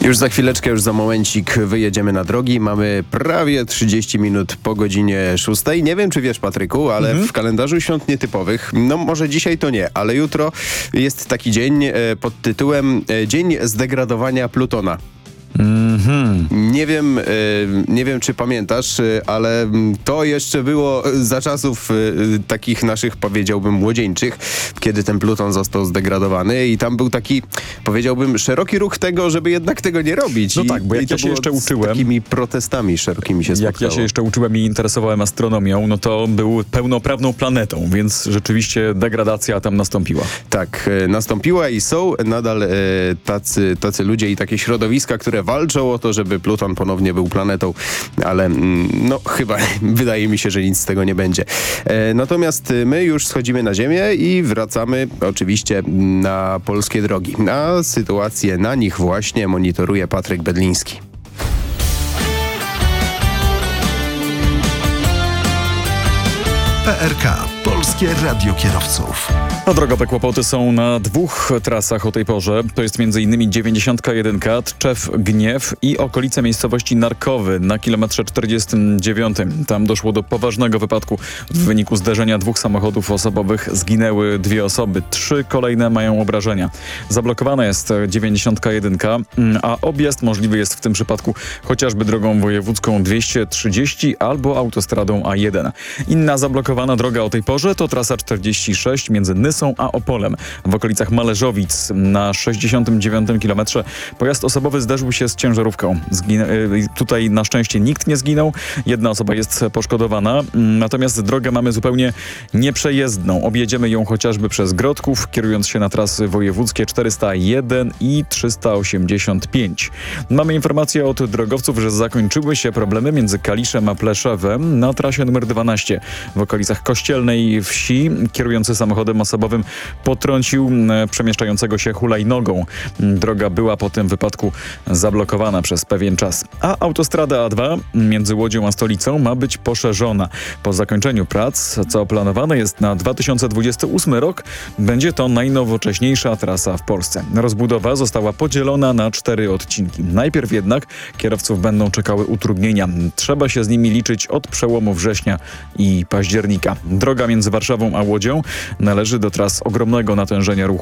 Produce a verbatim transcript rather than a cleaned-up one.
Już za chwileczkę, już za momencik wyjedziemy na drogi. Mamy prawie trzydzieści minut po godzinie szóstej. Nie wiem, czy wiesz, Patryku, ale mhm. w kalendarzu świąt nietypowych, no może dzisiaj to nie, ale jutro jest taki dzień e, pod tytułem e, Dzień zdegradowania Plutona. Mm-hmm. Nie wiem, nie wiem, czy pamiętasz, ale to jeszcze było za czasów takich naszych, powiedziałbym, młodzieńczych, kiedy ten Pluton został zdegradowany i tam był taki, powiedziałbym, szeroki ruch tego, żeby jednak tego nie robić. No I, tak, bo jak i to ja się jeszcze z uczyłem... takimi protestami szerokimi się spotkało. Jak ja się jeszcze uczyłem i interesowałem astronomią, no to był pełnoprawną planetą, więc rzeczywiście degradacja tam nastąpiła. Tak, nastąpiła i są nadal e, tacy, tacy ludzie i takie środowiska, które walczą o to, żeby Pluton ponownie był planetą, ale no chyba wydaje mi się, że nic z tego nie będzie. E, natomiast my już schodzimy na ziemię i wracamy oczywiście na polskie drogi. A sytuację na nich właśnie monitoruje Patryk Bedliński. P R K. Polskie Radio Kierowców. A drogowe kłopoty są na dwóch trasach o tej porze. To jest m.in. dziewięćdziesiątka jeden Tczew-Gniew i okolice miejscowości Narkowy na kilometrze czterdziestym dziewiątym. Tam doszło do poważnego wypadku. W wyniku zderzenia dwóch samochodów osobowych zginęły dwie osoby. Trzy kolejne mają obrażenia. Zablokowana jest dziewięćdziesiątka jeden, a objazd możliwy jest w tym przypadku chociażby drogą wojewódzką dwieście trzydzieści albo autostradą A jeden. Inna zablokowana droga o tej porze to trasa czterdzieści sześć między Nysą a Opolem. W okolicach Malerzowic na sześćdziesiątym dziewiątym kilometrze pojazd osobowy zderzył się z ciężarówką. Zgin- tutaj na szczęście nikt nie zginął. Jedna osoba jest poszkodowana. Natomiast drogę mamy zupełnie nieprzejezdną. Objedziemy ją chociażby przez Grodków, kierując się na trasy wojewódzkie czterysta jeden i trzysta osiemdziesiąt pięć. Mamy informację od drogowców, że zakończyły się problemy między Kaliszem a Pleszewem na trasie numer dwanaście. W okolicach Kościelnej Wsi kierujący samochodem osobowym potrącił przemieszczającego się hulajnogą. Droga była po tym wypadku zablokowana przez pewien czas. A autostrada A dwa między Łodzią a stolicą ma być poszerzona. Po zakończeniu prac, co planowane jest na dwa tysiące dwudziesty ósmy rok, będzie to najnowocześniejsza trasa w Polsce. Rozbudowa została podzielona na cztery odcinki. Najpierw jednak kierowców będą czekały utrudnienia. Trzeba się z nimi liczyć od przełomu września i października. Droga między Warszawą a Łodzią należy do tras ogromnego natężenia ruchu.